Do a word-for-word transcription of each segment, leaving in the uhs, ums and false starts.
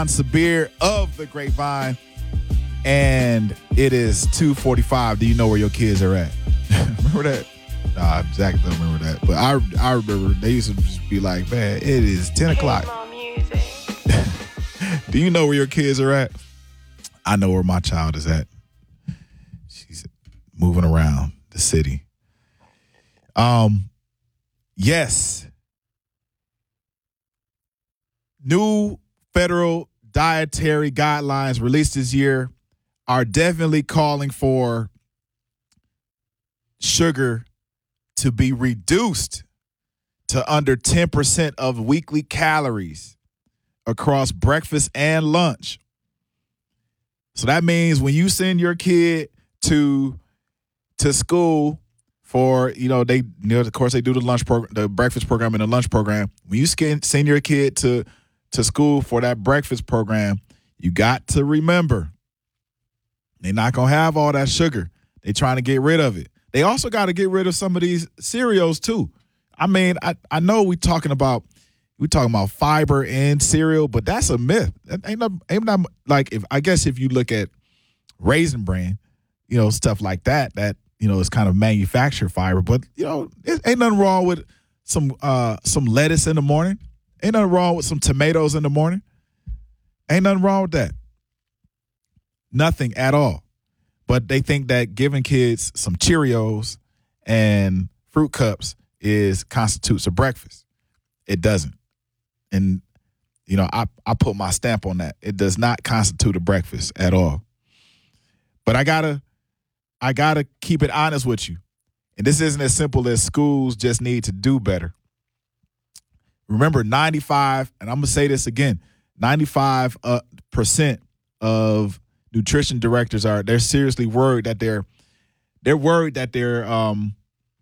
Ron Sabir of The Grapevine, and it is two forty-five. Do you know where your kids are at? Remember that? Nah, Zach don't remember that. But I I remember they used to just be like, man, it is ten o'clock. Do you know where your kids are at? I know where my child is at. She's moving around the city. Um, yes. New federal dietary guidelines released this year are definitely calling for sugar to be reduced to under ten percent of weekly calories across breakfast and lunch. So that means when you send your kid to to school for, you know, they, you know, of course they do the lunch program, the breakfast program and the lunch program. When you send your kid to to school for that breakfast program, you got to remember they're not going to have all that sugar. They're trying to get rid of it. They also got to get rid of some of these cereals too. I mean, I, I know we talking about we talking about fiber in cereal, but that's a myth. That ain't not, ain't not like if I guess if you look at Raisin Bran, you know, stuff like that, that you know is kind of manufactured fiber. But you know, it ain't nothing wrong with some uh, some lettuce in the morning. Ain't nothing wrong with some tomatoes in the morning. Ain't nothing wrong with that. Nothing at all. But they think that giving kids some Cheerios and fruit cups is constitutes a breakfast. It doesn't. And, you know, I, I put my stamp on that. It does not constitute a breakfast at all. But I gotta, I gotta keep it honest with you. And this isn't as simple as schools just need to do better. Remember, ninety-five, and I'm going to say this again, ninety-five uh, percent of nutrition directors are, they're seriously worried that they're, they're worried that their, um,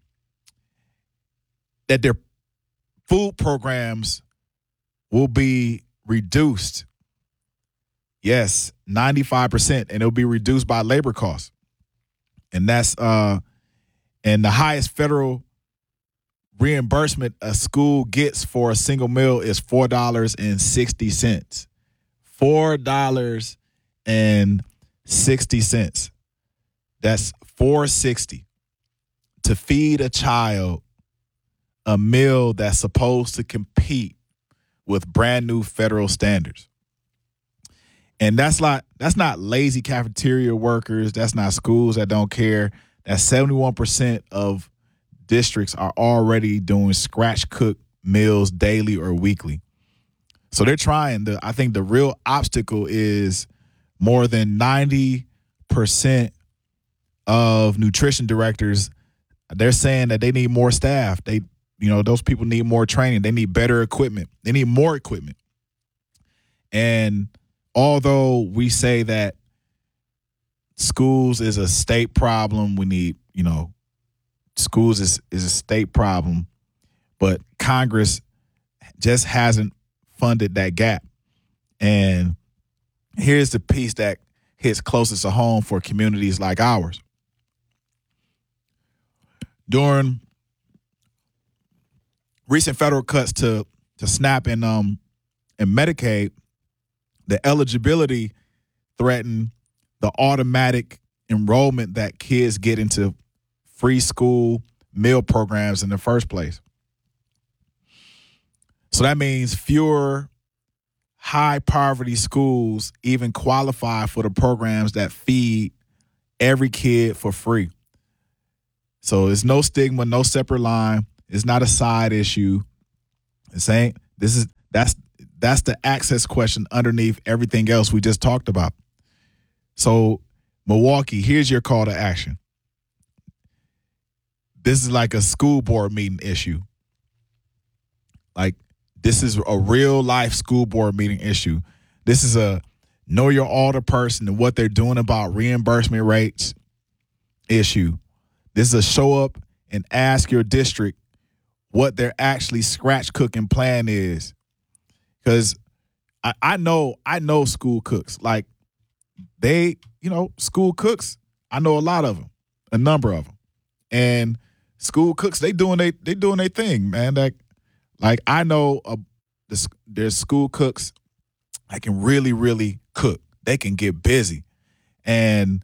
that their food programs will be reduced. Yes, ninety-five percent, and it'll be reduced by labor costs. And that's, uh, and the highest federal reimbursement a school gets for a single meal is four dollars and sixty cents. four dollars and sixty cents. That's four dollars and sixty cents to feed a child a meal that's supposed to compete with brand new federal standards. And that's not that's not lazy cafeteria workers. That's not schools that don't care. That's seventy-one percent of districts are already doing scratch cooked meals daily or weekly. So they're trying. The, I think the real obstacle is more than ninety percent of nutrition directors, they're saying that they need more staff. They, you know, those people need more training. They need better equipment. They need more equipment. And although we say that schools is a state problem, we need, you know, schools is, is a state problem, but Congress just hasn't funded that gap. And here's the piece that hits closest to home for communities like ours. During recent federal cuts to, to SNAP and um and Medicaid, the eligibility threatened the automatic enrollment that kids get into free school meal programs in the first place. So that means fewer high poverty schools even qualify for the programs that feed every kid for free. So it's no stigma, no separate line. It's not a side issue. It's ain't this is that's that's the access question underneath everything else we just talked about. So Milwaukee, here's your call to action. This is like a school board meeting issue. Like, this is a real life school board meeting issue. This is a know your alder person and what they're doing about reimbursement rates issue. This is a show up and ask your district what their actually scratch cooking plan is. Because I, I know, I know school cooks. Like, they, you know, school cooks, I know a lot of them, a number of them. And school cooks, they doing they they doing their thing, man. Like, like I know uh, the, there's school cooks I can really, really cook. They can get busy. And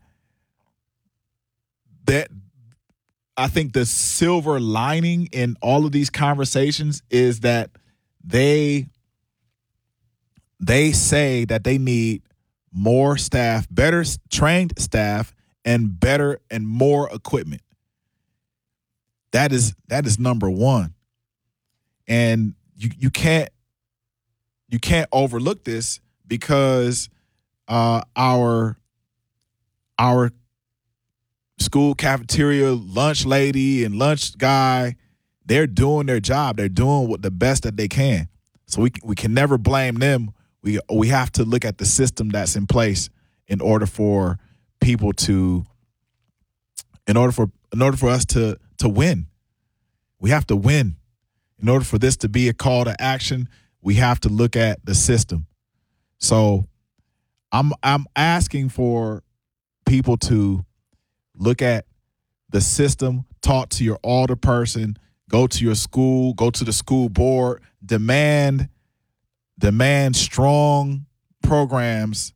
that I think the silver lining in all of these conversations is that they they say that they need more staff, better trained staff, and better and more equipment. That is that is number one. And you you can't you can't overlook this because uh, our our school cafeteria lunch lady and lunch guy, they're doing their job. They're doing what the best that they can. So we we can never blame them. We we have to look at the system that's in place in order for people to in order for in order for us to to win. We have to win. In order for this to be a call to action, we have to look at the system. So I'm I'm asking for people to look at the system, talk to your alder person, go to your school, go to the school board, demand demand strong programs,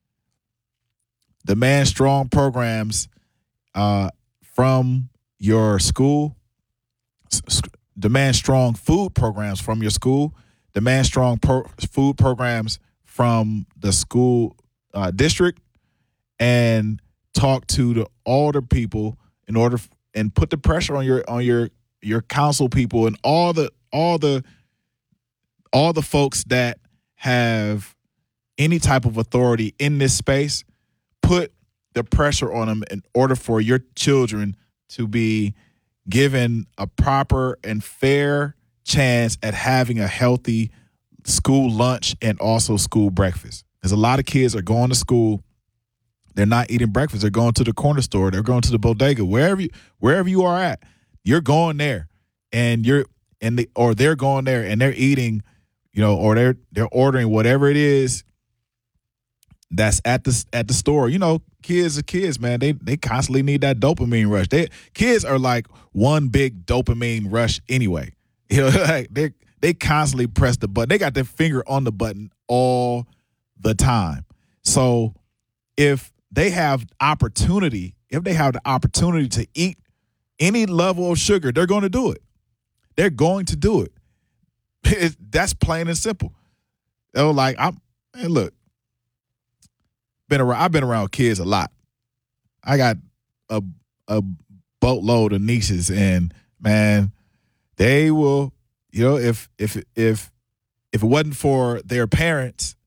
demand strong programs uh, from your school, demand strong food programs from your school, demand strong pro- food programs from the school uh, district, and talk to the older people in order f- and put the pressure on your on your your council people and all the all the all the folks that have any type of authority in this space. Put the pressure on them in order for your children to be given a proper and fair chance at having a healthy school lunch and also school breakfast. Because a lot of kids are going to school, they're not eating breakfast. They're going to the corner store. They're going to the bodega. Wherever you, wherever you are at, you're going there, and you're and the or they're going there and they're eating, you know, or they're they're ordering whatever it is that's at the at the store. You know, kids are kids, man. They they constantly need that dopamine rush. They kids are like one big dopamine rush anyway. You know, like they they constantly press the button. They got their finger on the button all the time. So if they have opportunity, if they have the opportunity to eat any level of sugar, they're going to do it. They're going to do it. It that's plain and simple. They're like, I'm, man, look, been around, I've been around kids a lot. I got a a boatload of nieces, and man, they will, you know, if if if if it wasn't for their parents,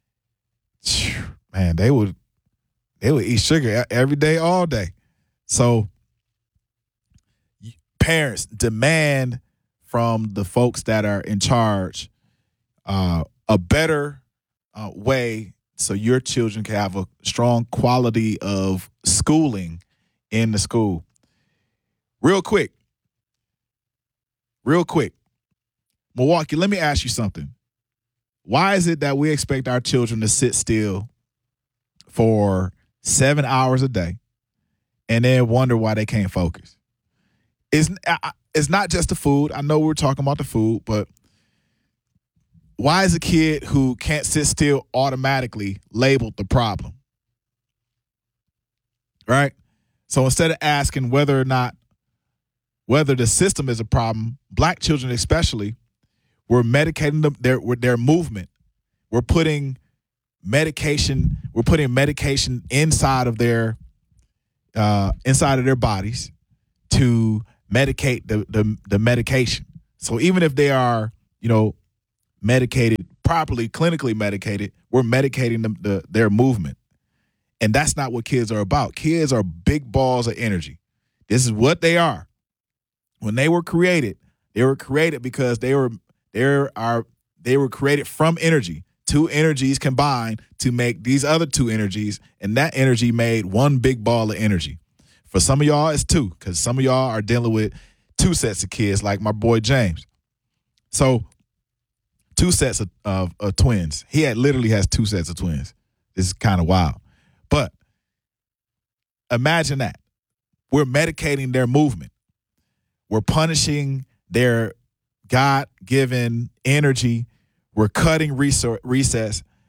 man, they would they would eat sugar every day, all day. So parents, demand from the folks that are in charge uh, a better uh, way so your children can have a strong quality of schooling in the school. Real quick, real quick, Milwaukee, let me ask you something. Why is it that we expect our children to sit still for seven hours a day and then wonder why they can't focus? It's, it's not just the food. I know we're talking about the food, but why is a kid who can't sit still automatically labeled the problem? Right? So instead of asking whether or not, whether the system is a problem, black children especially, we're medicating them, their, their movement. We're putting medication, we're putting medication inside of their, uh, inside of their bodies to medicate the, the the medication. So even if they are, you know, medicated properly, clinically medicated, we're medicating them the, their movement. And that's not what kids are about. Kids are big balls of energy. This is what they are. When they were created, they were created because they were they are they were created from energy. Two energies combined to make these other two energies, and that energy made one big ball of energy. For some of y'all, it's two, because some of y'all are dealing with two sets of kids, like my boy James. So two sets of, of, of twins. He had, literally has two sets of twins. This is kind of wild. But imagine that. We're medicating their movement. We're punishing their God-given energy. We're cutting resor- recess.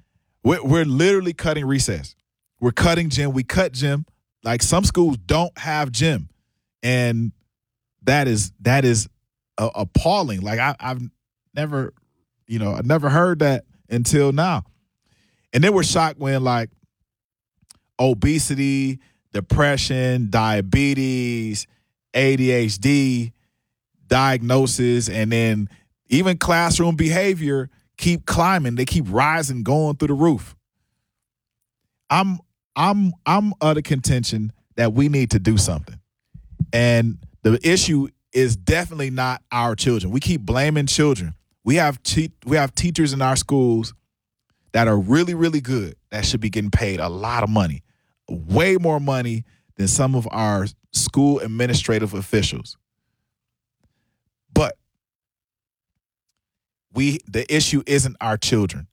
We're, we're literally cutting recess. We're cutting gym. We cut gym. Like some schools don't have gym, and that is that is uh, appalling. Like I, I've never, you know, I never heard that until now. And then we're shocked when like obesity, depression, diabetes, A D H D diagnosis, and then even classroom behavior keep climbing. They keep rising, going through the roof. I'm I'm I'm of the contention that we need to do something. And the issue is definitely not our children. We keep blaming children. We have te- we have teachers in our schools that are really, really good that should be getting paid a lot of money, way more money than some of our school administrative officials. But we the issue isn't our children.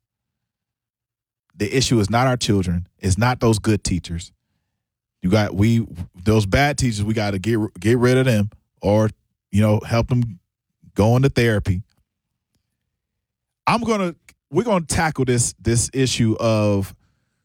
The issue is not our children. It's not those good teachers. You got we those bad teachers. We got to get get rid of them, or you know, help them go into therapy. I'm gonna we're gonna tackle this this issue of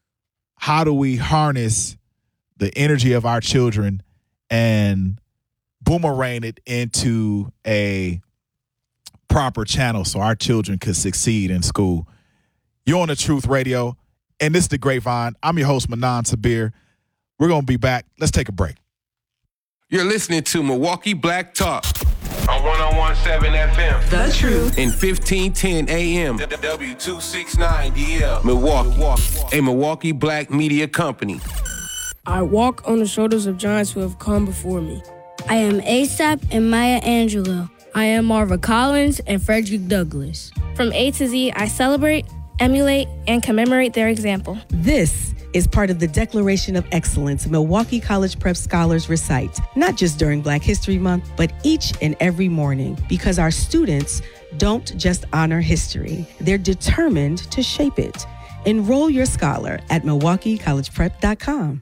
how do we harness the energy of our children and boomerang it into a proper channel so our children could succeed in school. You're on the Truth Radio, and this is The Grapevine. I'm your host, Manan Sabir. We're going to be back. Let's take a break. You're listening to Milwaukee Black Talk on one oh one point seven F M. The Truth. In fifteen ten A M. W two sixty-nine D L. Milwaukee. A Milwaukee Black media company. I walk on the shoulders of giants who have come before me. I am A$AP and Maya Angelou. I am Marva Collins and Frederick Douglass. From A to Z, I celebrate, emulate, and commemorate their example. This is part of the Declaration of Excellence Milwaukee College Prep Scholars recite, not just during Black History Month, but each and every morning, because our students don't just honor history, they're determined to shape it. Enroll your scholar at milwaukee college prep dot com.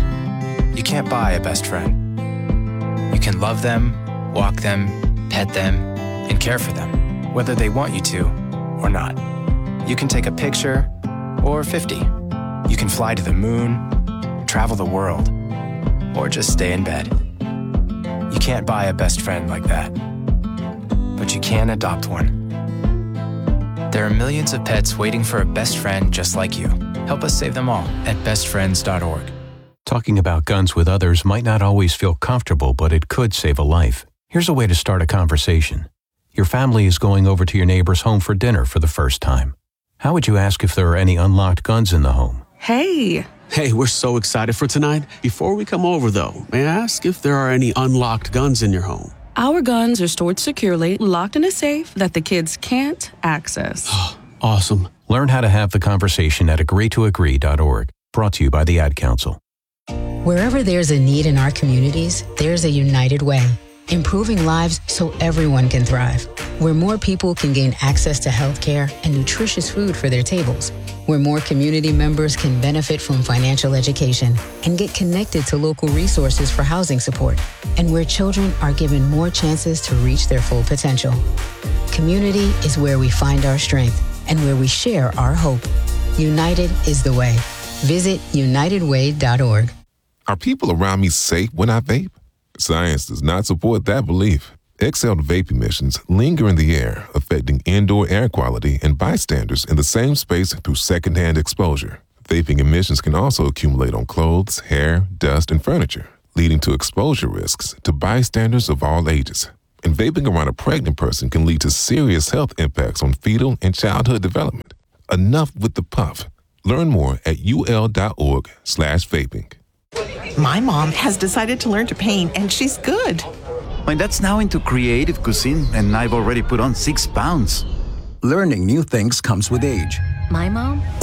You can't buy a best friend. You can love them, walk them, pet them, and care for them, whether they want you to or not. You can take a picture or fifty. You can fly to the moon, travel the world, or just stay in bed. You can't buy a best friend like that, but you can adopt one. There are millions of pets waiting for a best friend just like you. Help us save them all at best friends dot org. Talking about guns with others might not always feel comfortable, but it could save a life. Here's a way to start a conversation. Your family is going over to your neighbor's home for dinner for the first time. How would you ask if there are any unlocked guns in the home? Hey. Hey, we're so excited for tonight. Before we come over, though, may I ask if there are any unlocked guns in your home? Our guns are stored securely, locked in a safe that the kids can't access. Awesome. Learn how to have the conversation at agree to agree dot org. Brought to you by the Ad Council. Wherever there's a need in our communities, there's a United Way. Improving lives so everyone can thrive. Where more people can gain access to healthcare and nutritious food for their tables. Where more community members can benefit from financial education and get connected to local resources for housing support. And where children are given more chances to reach their full potential. Community is where we find our strength and where we share our hope. United is the way. Visit united way dot org. Are people around me safe when I vape? Science does not support that belief. Exhaled vape emissions linger in the air, affecting indoor air quality and bystanders in the same space through secondhand exposure. Vaping emissions can also accumulate on clothes, hair, dust, and furniture, leading to exposure risks to bystanders of all ages. And vaping around a pregnant person can lead to serious health impacts on fetal and childhood development. Enough with the puff. Learn more at ul.org slash vaping. My mom has decided to learn to paint, and she's good. My dad's now into creative cuisine, and I've already put on six pounds. Learning new things comes with age. My mom